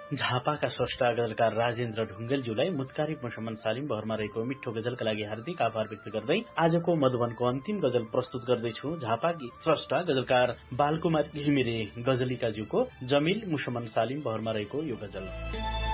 झापाका स्रष्टा गजलकार राजेन्द्र ढुङ्गेलज्यूलाई मुत्कारी मुसम्मन सालिम बहरमा रहेको मिठो गजलका लागि हार्दिक आभार व्यक्त गर्दै आजको मधुबनको अन्तिम गजल प्रस्तुत गर्दैछु। झापाकी स्रष्टा गजलकार बालकुमार घिमिरे गजलिकाज्यूको जमिल मुसम्मन सालिम बहरमा रहेको यो गजल।